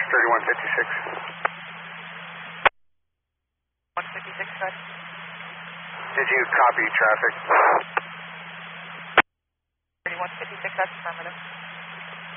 3156. 156, good. Did you copy traffic? 3156, that's affirmative.